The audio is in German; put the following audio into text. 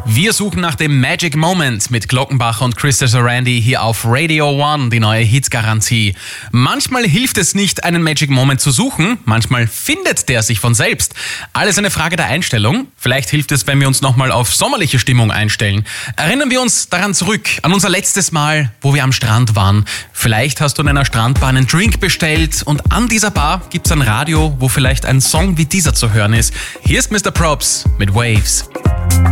Wir suchen nach dem Magic Moment mit Glockenbacher und Christopher Randy hier auf Radio One, die neue Hitgarantie. Manchmal hilft es nicht, einen Magic Moment zu suchen, manchmal findet der sich von selbst. Alles eine Frage der Einstellung. Vielleicht hilft es, wenn wir uns nochmal auf sommerliche Stimmung einstellen. Erinnern wir uns daran zurück, an unser letztes Mal, wo wir am Strand waren. Vielleicht hast du in einer Strandbar einen Drink bestellt und an dieser Bar gibt's ein Radio, wo vielleicht ein Song wie dieser zu hören ist. Hier ist Mr. Props mit Waves.